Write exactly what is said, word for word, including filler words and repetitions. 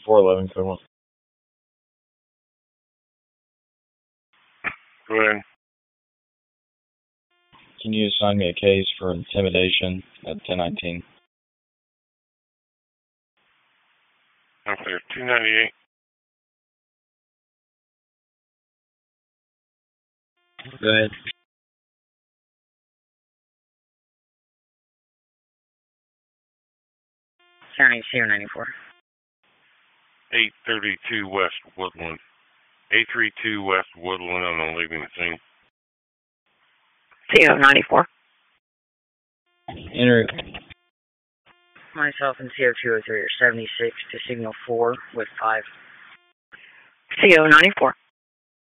four eleven, code one. Go ahead. Can you assign me a case for intimidation at ten nineteen? I'm clear. two ninety-eight. Go ahead. County zero ninety-four. eight thirty-two West Woodland. eight thirty-two West Woodland, and I'm leaving the scene. zero ninety-four. Enter. Myself and C O two oh three are seventy-six to signal four with five. C O ninety-four.